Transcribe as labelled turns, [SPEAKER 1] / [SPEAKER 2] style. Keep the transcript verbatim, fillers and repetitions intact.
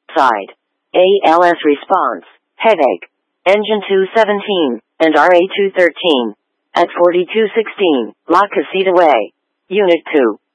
[SPEAKER 1] side. A L S response, headache. Engine two seventeen, and R A two thirteen. At forty-two sixteen, La Casita Way. Unit two.